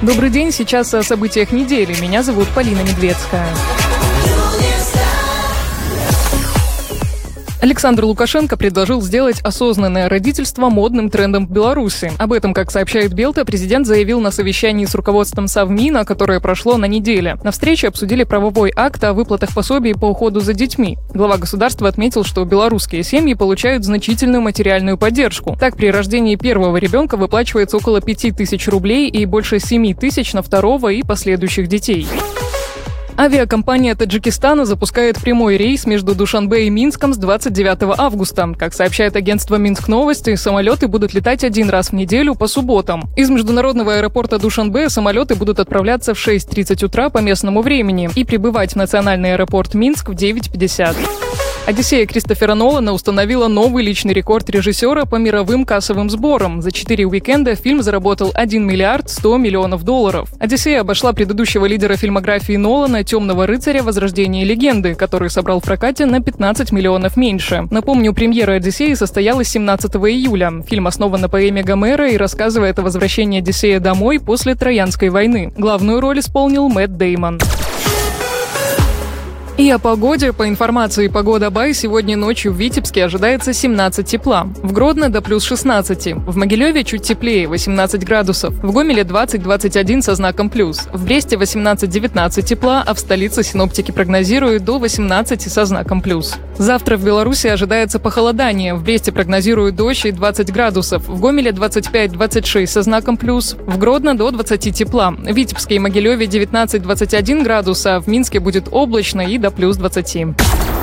Добрый день, сейчас о событиях недели. Меня зовут Полина Медведская. Александр Лукашенко предложил сделать осознанное родительство модным трендом в Беларуси. Об этом, как сообщает Белта, президент заявил на совещании с руководством Совмина, которое прошло на неделе. На встрече обсудили правовой акт о выплатах пособий по уходу за детьми. Глава государства отметил, что белорусские семьи получают значительную материальную поддержку. Так, при рождении первого ребенка выплачивается около 5000 рублей и больше 7000 на второго и последующих детей. Авиакомпания Таджикистана запускает прямой рейс между Душанбе и Минском с 29 августа. Как сообщает агентство Минск Новости, самолеты будут летать один раз в неделю по субботам. Из международного аэропорта Душанбе самолеты будут отправляться в 6:30 утра по местному времени и прибывать в национальный аэропорт Минск в 9:50. «Одиссея» Кристофера Нолана установила новый личный рекорд режиссера по мировым кассовым сборам. За 4 уикенда фильм заработал 1 миллиард 100 миллионов долларов. «Одиссея» обошла предыдущего лидера фильмографии Нолана «Темного рыцаря. Возрождение легенды», который собрал в прокате на 15 миллионов меньше. Напомню, премьера «Одиссеи» состоялась 17 июля. Фильм основан на поэме Гомера и рассказывает о возвращении Одиссея домой после Троянской войны. Главную роль исполнил Мэтт Дэймон. И о погоде. По информации Погода.бай, сегодня ночью в Витебске ожидается 17 тепла. В Гродно до плюс 16. В Могилеве чуть теплее, 18 градусов. В Гомеле 20-21 со знаком плюс. В Бресте 18-19 тепла, а в столице синоптики прогнозируют до 18 со знаком плюс. Завтра в Беларуси ожидается похолодание. В Бресте прогнозируют дождь и 20 градусов. В Гомеле 25-26 со знаком плюс. В Гродно до 20 тепла. В Витебске и Могилеве 19-21 градуса. В Минске будет облачно и до плюс 20.